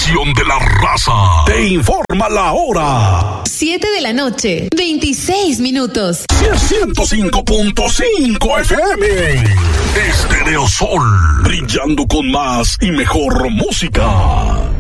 estación de la raza. Te informa la hora. 7:26 p.m. 105.5 FM. Estéreo Sol, brillando con más y mejor música.